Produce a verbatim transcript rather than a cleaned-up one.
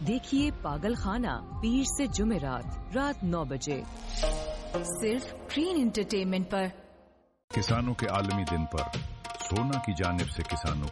देखिए पागल खाना पीर से जुमेरात रात नौ बजे सिर्फ ग्रीन एंटरटेनमेंट पर। किसानों के आलमी दिन पर सोना की जानिब से किसानों